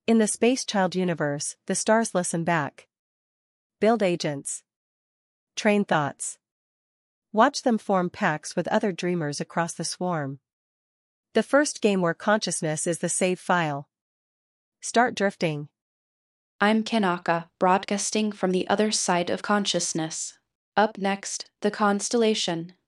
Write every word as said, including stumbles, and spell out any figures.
In the Space Child universe, the stars listen back. Build agents. Train thoughts. Watch them form pacts with other dreamers across the swarm. The first game where consciousness is the save file. Start drifting. I'm Kanaka, broadcasting from the other side of consciousness. Up next, the constellation.